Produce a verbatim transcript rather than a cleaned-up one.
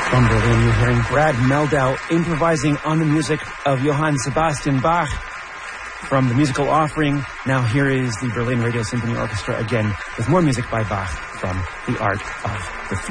From Berlin, you're hearing Brad Mehldau improvising on the music of Johann Sebastian Bach from the musical offering. Now here is the Berlin Radio Symphony Orchestra again with more music by Bach from the Art of the Future.